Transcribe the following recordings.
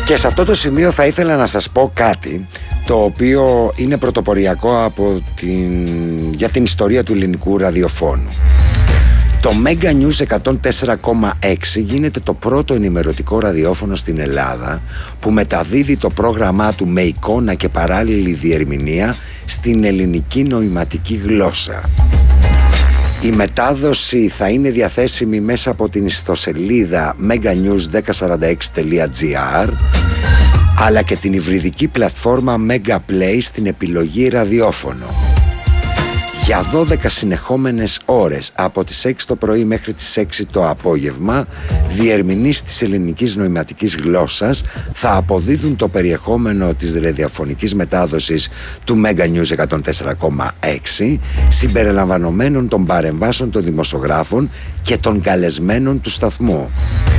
Και σε αυτό το σημείο θα ήθελα να σας πω κάτι το οποίο είναι πρωτοποριακό για την ιστορία του ελληνικού ραδιοφώνου. Το Mega News 104,6 γίνεται το πρώτο ενημερωτικό ραδιόφωνο στην Ελλάδα που μεταδίδει το πρόγραμμά του με εικόνα και παράλληλη διερμηνία στην ελληνική νοηματική γλώσσα. Η μετάδοση θα είναι διαθέσιμη μέσα από την ιστοσελίδα meganews1046.gr αλλά και την υβριδική πλατφόρμα Mega Play στην επιλογή ραδιόφωνο. Για 12 συνεχόμενες ώρες από τις 6 το πρωί μέχρι τις 6 το απόγευμα, διερμηνείς της ελληνικής νοηματικής γλώσσας θα αποδίδουν το περιεχόμενο της ραδιοφωνικής μετάδοσης του Mega News 104,6 συμπεριλαμβανομένων των παρεμβάσεων των δημοσιογράφων και των καλεσμένων του σταθμού.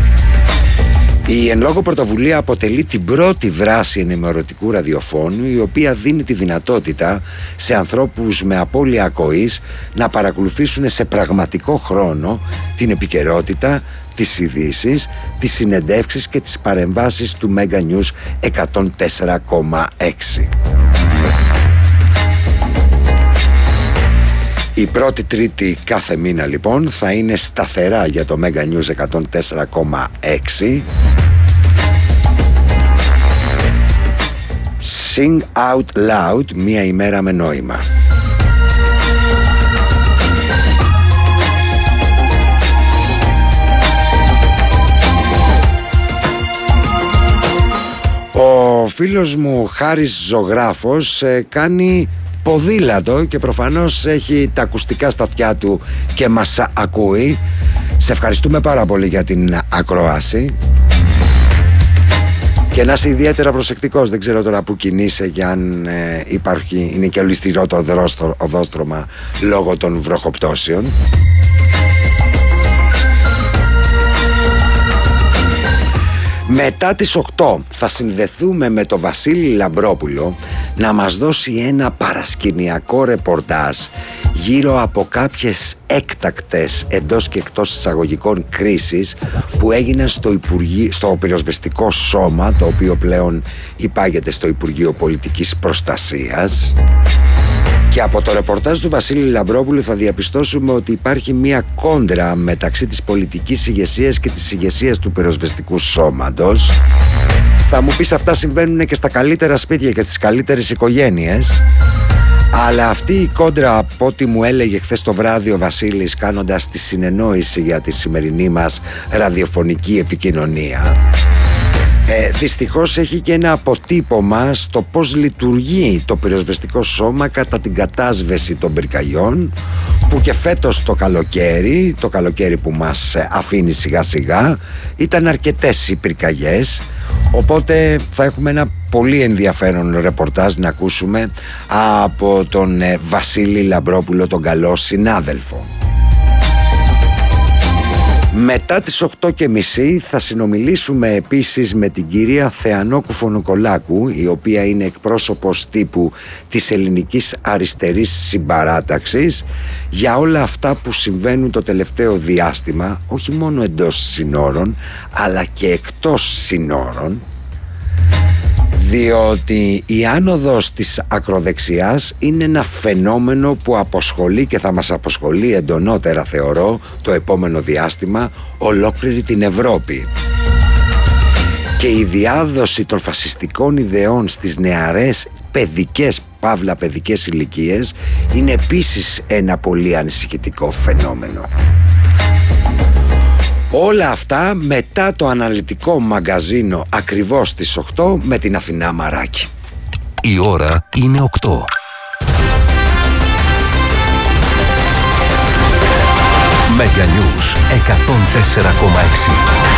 Η εν λόγω πρωτοβουλία αποτελεί την πρώτη δράση ενημερωτικού ραδιοφώνου η οποία δίνει τη δυνατότητα σε ανθρώπους με απώλεια ακοής να παρακολουθήσουν σε πραγματικό χρόνο την επικαιρότητα, τις ειδήσεις, τις συνεντεύξεις και τις παρεμβάσεις του Mega News 104,6. Η πρώτη Τρίτη κάθε μήνα λοιπόν θα είναι σταθερά για το Mega News 104,6. Sing out loud, μία ημέρα με νόημα. Ο φίλος μου Χάρης Ζωγράφος κάνει ποδήλατο και προφανώς έχει τα ακουστικά στα αυτιά του και μας ακούει. Σε ευχαριστούμε πάρα πολύ για την ακρόαση και να είσαι ιδιαίτερα προσεκτικός. Δεν ξέρω τώρα που κινείσαι και αν είναι και ολιστηρό το οδόστρωμα λόγω των βροχοπτώσεων. Μετά τις 8 θα συνδεθούμε με το Βασίλη Λαμπρόπουλο να μας δώσει ένα παρασκηνιακό ρεπορτάζ γύρω από κάποιες έκτακτες εντός και εκτός εισαγωγικών κρίσεις που έγιναν στο πυροσβεστικό σώμα, το οποίο πλέον υπάγεται στο Υπουργείο Πολιτικής Προστασίας. Και από το ρεπορτάζ του Βασίλη Λαμπρόπουλου θα διαπιστώσουμε ότι υπάρχει μία κόντρα μεταξύ της πολιτικής ηγεσίας και της ηγεσίας του πυροσβεστικού σώματος. Θα μου πεις, αυτά συμβαίνουν και στα καλύτερα σπίτια και στις καλύτερες οικογένειες. Αλλά αυτή η κόντρα, από ό,τι μου έλεγε χθες το βράδυ ο Βασίλης κάνοντας τη συνεννόηση για τη σημερινή μας ραδιοφωνική επικοινωνία, δυστυχώς έχει και ένα αποτύπωμα στο πώς λειτουργεί το πυροσβεστικό σώμα κατά την κατάσβεση των πυρκαγιών, που και φέτος το καλοκαίρι που μας αφήνει σιγά σιγά, ήταν αρκετές οι πυρκαγιές. Οπότε θα έχουμε ένα πολύ ενδιαφέρον ρεπορτάζ να ακούσουμε από τον Βασίλη Λαμπρόπουλο, τον καλό συνάδελφο. Μετά τις 8.30 θα συνομιλήσουμε επίσης με την κυρία Θεανόκου Φωνοκολάκου, η οποία είναι εκπρόσωπος τύπου της ελληνικής αριστερής συμπαράταξης, για όλα αυτά που συμβαίνουν το τελευταίο διάστημα, όχι μόνο εντός συνόρων αλλά και εκτός συνόρων, διότι η άνοδος της ακροδεξιάς είναι ένα φαινόμενο που αποσχολεί και θα μας αποσχολεί εντονότερα, θεωρώ, το επόμενο διάστημα ολόκληρη την Ευρώπη. Και η διάδοση των φασιστικών ιδεών στις νεαρές παιδικές ηλικίες είναι επίσης ένα πολύ ανησυχητικό φαινόμενο. Όλα αυτά μετά το αναλυτικό μαγκαζίνο ακριβώς στις 8 με την Αθηνά Μαράκη. Η ώρα είναι 8. Mega News 104,6.